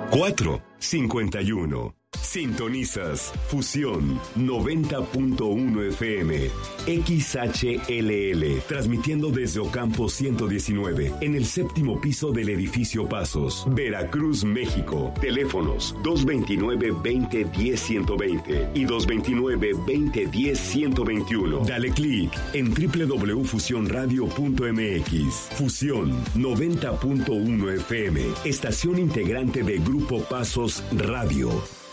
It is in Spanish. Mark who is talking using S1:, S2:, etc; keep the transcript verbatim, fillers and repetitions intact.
S1: cuatro cincuenta y uno. Sintonizas Fusión noventa punto uno F M, X H L L, transmitiendo desde Ocampo ciento diecinueve, en el séptimo piso del edificio Pasos, Veracruz, México. Teléfonos dos veintinueve, veinte, diez, ciento veinte y dos veintinueve, veinte, diez, ciento veintiuno. Dale clic en doble u doble u doble u punto fusión radio punto m x. Fusión noventa punto uno F M, estación integrante de Grupo Pasos Radio.